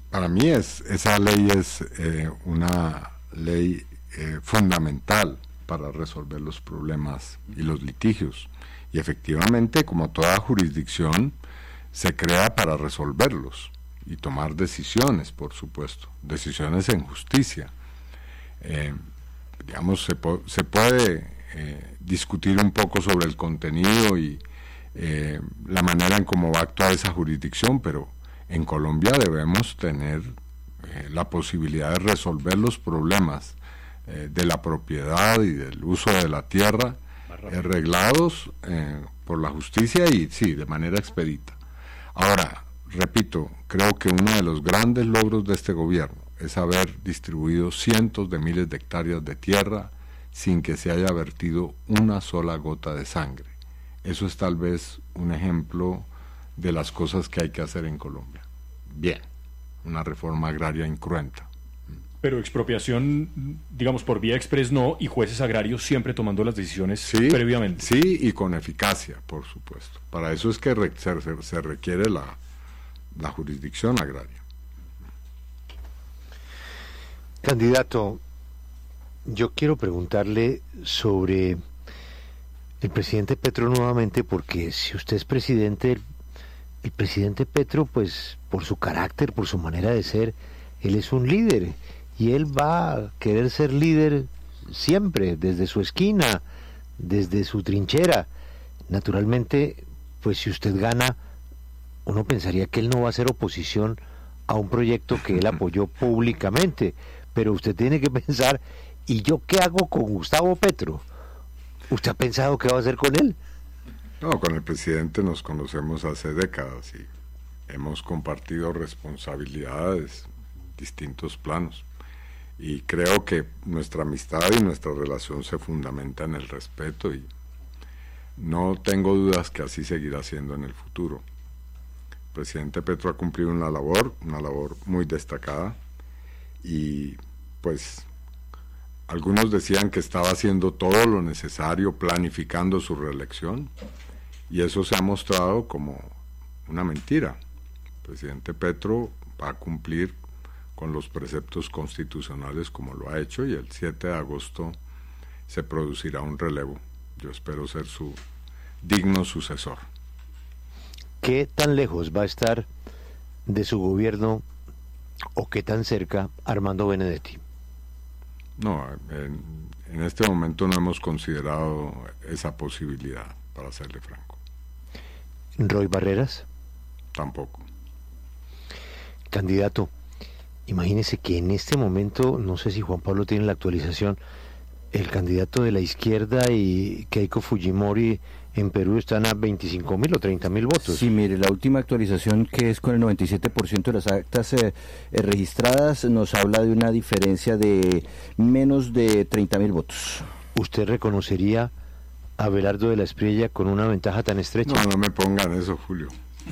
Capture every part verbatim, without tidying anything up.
para mí es, esa ley es eh, una ley eh, fundamental para resolver los problemas y los litigios. Y efectivamente, como toda jurisdicción, se crea para resolverlos y tomar decisiones, por supuesto, decisiones en justicia. Eh, digamos, se, po- se puede eh, discutir un poco sobre el contenido y eh, la manera en cómo va a actuar esa jurisdicción, pero en Colombia debemos tener eh, la posibilidad de resolver los problemas eh, de la propiedad y del uso de la tierra arreglados eh, por la justicia y sí, de manera expedita. Ahora, repito, creo que uno de los grandes logros de este gobierno es haber distribuido cientos de miles de hectáreas de tierra sin que se haya vertido una sola gota de sangre. Eso es tal vez un ejemplo de las cosas que hay que hacer en Colombia. Bien, una reforma agraria incruenta. Pero expropiación, digamos, por vía express no, y jueces agrarios siempre tomando las decisiones sí, previamente. Sí, y con eficacia, por supuesto. Para eso es que re- se, se requiere la, la jurisdicción agraria. Candidato, yo quiero preguntarle sobre el presidente Petro nuevamente, porque si usted es presidente, el, el presidente Petro, pues por su carácter, por su manera de ser, él es un líder. Y él va a querer ser líder siempre, desde su esquina, desde su trinchera. Naturalmente, pues si usted gana, uno pensaría que él no va a hacer oposición a un proyecto que él apoyó públicamente. Pero usted tiene que pensar, ¿y yo qué hago con Gustavo Petro? ¿Usted ha pensado qué va a hacer con él? No, con el presidente nos conocemos hace décadas y hemos compartido responsabilidades en distintos planos. Y creo que nuestra amistad y nuestra relación se fundamenta en el respeto y no tengo dudas que así seguirá siendo en el futuro. El presidente Petro ha cumplido una labor, una labor muy destacada y pues algunos decían que estaba haciendo todo lo necesario planificando su reelección y eso se ha mostrado como una mentira. El presidente Petro va a cumplir con los preceptos constitucionales como lo ha hecho y el siete de agosto se producirá un relevo. Yo espero ser su digno sucesor. ¿Qué tan lejos va a estar de su gobierno o qué tan cerca Armando Benedetti? No, en, en este momento no hemos considerado esa posibilidad, para serle franco. ¿Roy Barreras? Tampoco. Candidato, imagínese que en este momento, no sé si Juan Pablo tiene la actualización, el candidato de la izquierda y Keiko Fujimori en Perú están a veinticinco mil o treinta mil votos. Sí, mire, la última actualización, que es con el noventa y siete por ciento de las actas eh, eh, registradas, nos habla de una diferencia de menos de treinta mil votos. ¿Usted reconocería a Abelardo de la Espriella con una ventaja tan estrecha? No, no me pongan eso, Julio.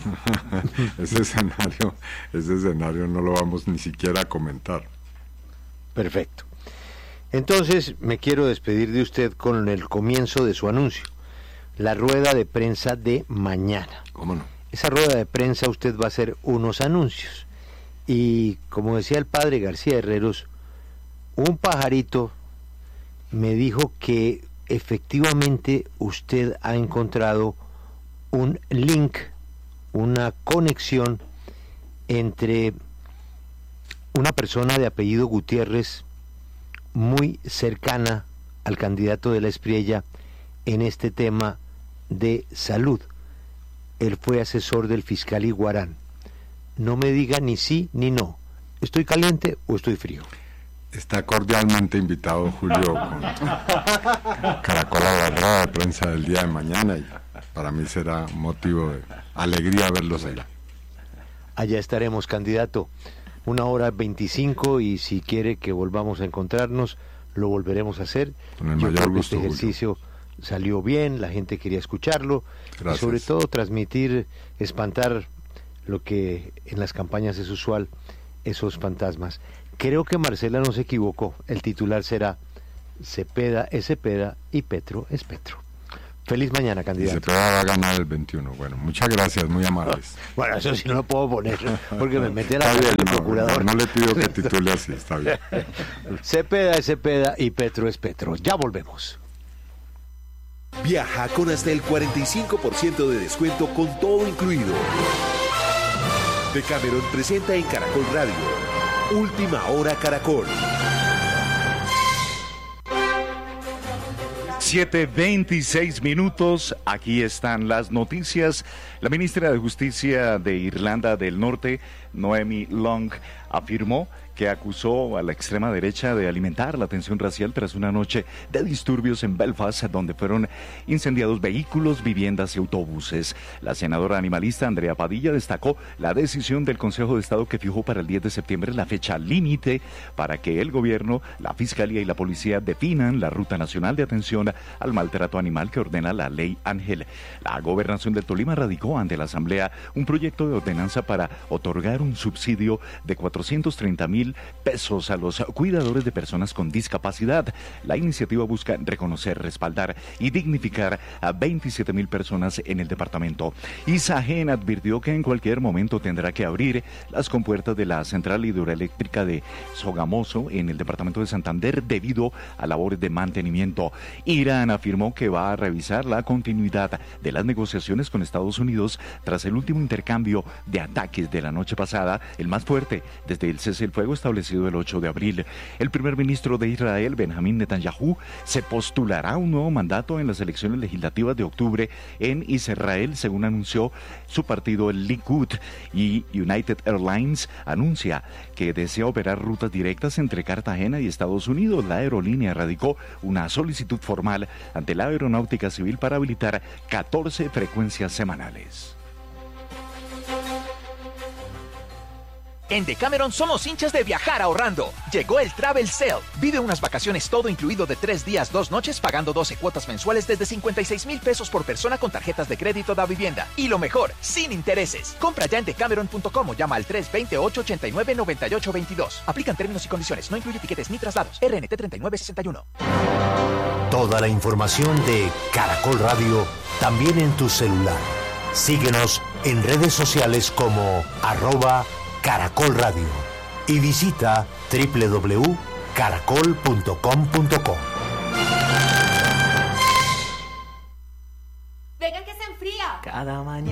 ese escenario, ese escenario no lo vamos ni siquiera a comentar. Perfecto. Entonces me quiero despedir de usted con el comienzo de su anuncio, la rueda de prensa de mañana. ¿Cómo no? Esa rueda de prensa usted va a hacer unos anuncios y, como decía el padre García Herreros, un pajarito me dijo que efectivamente usted ha encontrado un link, una conexión entre una persona de apellido Gutiérrez muy cercana al candidato de la Espriella en este tema de salud. Él fue asesor del fiscal Iguarán. No me diga ni sí ni no. ¿Estoy caliente o estoy frío? Está cordialmente invitado, Julio, con Caracol a la rueda de prensa del día de mañana y para mí será motivo de alegría verlos allá. Allá estaremos, candidato. Una hora veinticinco y si quiere que volvamos a encontrarnos, lo volveremos a hacer. Con el Yo mayor creo que gusto, este ejercicio Julio. Salió bien, la gente quería escucharlo. Gracias. Y sobre todo transmitir, espantar lo que en las campañas es usual, esos fantasmas. Creo que Marcela no se equivocó. El titular será Cepeda es Cepeda y Petro es Petro. Feliz mañana, Y candidato. Cepeda va a ganar el veintiuno. Bueno, muchas gracias, muy amables. Bueno, eso sí no lo puedo poner, porque me mete a la Está bien, del no, procurador. no, no le pido que titule así, está bien. Cepeda es Cepeda y Petro es Petro. Ya volvemos. Viaja con hasta el cuarenta y cinco por ciento de descuento con todo incluido. Decameron presenta en Caracol Radio Última Hora Caracol. siete veintiséis minutos, aquí están las noticias. La ministra de Justicia de Irlanda del Norte, Noemi Long, afirmó que acusó a la extrema derecha de alimentar la tensión racial tras una noche de disturbios en Belfast, donde fueron incendiados vehículos, viviendas y autobuses. La senadora animalista Andrea Padilla destacó la decisión del Consejo de Estado que fijó para el diez de septiembre la fecha límite para que el gobierno, la fiscalía y la policía definan la ruta nacional de atención al maltrato animal que ordena la ley Ángel. La gobernación del Tolima radicó ante la Asamblea un proyecto de ordenanza para otorgar un subsidio de cuatrocientos treinta mil pesos a los cuidadores de personas con discapacidad. La iniciativa busca reconocer, respaldar y dignificar a veintisiete mil personas en el departamento. Isagen advirtió que en cualquier momento tendrá que abrir las compuertas de la central hidroeléctrica de Sogamoso en el departamento de Santander debido a labores de mantenimiento. Irán afirmó que va a revisar la continuidad de las negociaciones con Estados Unidos tras el último intercambio de ataques de la noche pasada, el más fuerte desde el cese del fuego establecido el ocho de abril. El primer ministro de Israel, Benjamín Netanyahu, se postulará a un nuevo mandato en las elecciones legislativas de octubre en Israel, según anunció su partido, el Likud. Y United Airlines anuncia que desea operar rutas directas entre Cartagena y Estados Unidos. La aerolínea radicó una solicitud formal ante la Aeronáutica Civil para habilitar catorce frecuencias semanales. En Decameron somos hinchas de viajar ahorrando. Llegó el Travel Sale. Vive unas vacaciones todo incluido de tres días, dos noches, pagando doce cuotas mensuales desde cincuenta y seis mil pesos por persona con tarjetas de crédito da vivienda. Y lo mejor, sin intereses. Compra ya en decameron punto com o llama al tres dos cero, ocho ocho nueve, nueve ocho dos dos. Aplican términos y condiciones. No incluye tiquetes ni traslados. R N T treinta y nueve sesenta y uno. Toda la información de Caracol Radio también en tu celular. Síguenos en redes sociales como arroba Caracol Radio y visita doble u doble u doble u punto caracol punto com punto co. Vengan que se enfría. Cada mañana.